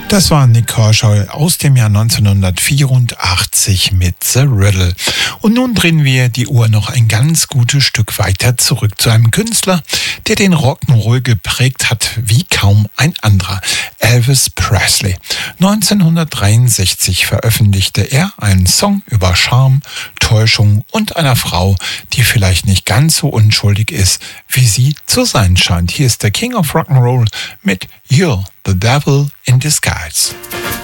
Das war Nik Kershaw aus dem Jahr 1984 mit The Riddle. Und nun drehen wir die Uhr noch ein ganz gutes Stück weiter zurück zu einem Künstler, der den Rock'n'Roll geprägt hat wie kaum ein anderer, Elvis Presley. 1963 veröffentlichte er einen Song über Scham, Täuschung und einer Frau, die vielleicht nicht ganz so unschuldig ist, wie sie zu sein scheint. Hier ist der King of Rock'n'Roll mit You're the Devil in Disguise.